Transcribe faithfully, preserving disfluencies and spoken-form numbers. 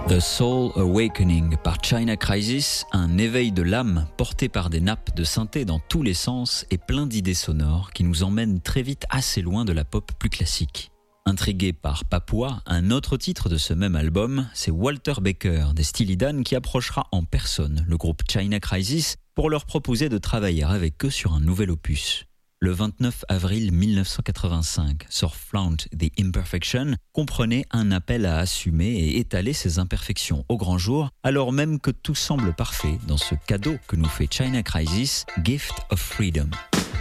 The Soul Awakening par China Crisis, un éveil de l'âme porté par des nappes de synthé dans tous les sens et plein d'idées sonores qui nous emmènent très vite assez loin de la pop plus classique. Intrigué par Papua, un autre titre de ce même album, c'est Walter Baker des Steely Dan qui approchera en personne le groupe China Crisis pour leur proposer de travailler avec eux sur un nouvel opus. Le vingt-neuf avril mille neuf cent quatre-vingt-cinq sort Flaunt the Imperfection, comprenait un appel à assumer et étaler ses imperfections au grand jour, alors même que tout semble parfait dans ce cadeau que nous fait China Crisis, Gift of Freedom.